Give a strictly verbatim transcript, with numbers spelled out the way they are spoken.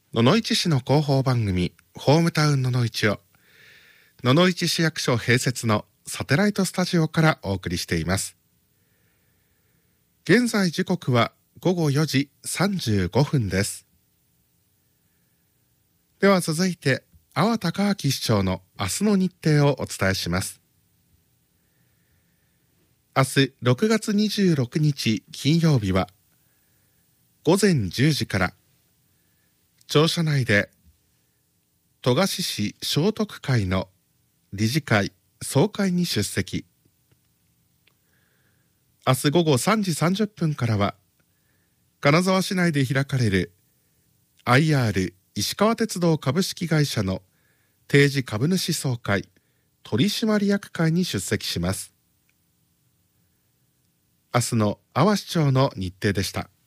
野々市市の広報番組ホームタウン野々市を野々市市役所併設のサテライトスタジオからお送りしています。現在時刻はごごよじさんじゅうごふんです。では続いて阿波隆明市長の明日の日程をお伝えします。明日ろくがつにじゅうろくにち金曜日はごぜんじゅうじから庁舎内で戸賀市聖徳会の理事会総会に出席。明日午後さんじさんじゅっぷんからは金沢市内で開かれる アイアール 石川鉄道株式会社の定時株主総会取締役会に出席します。明日の阿波市長の日程でした。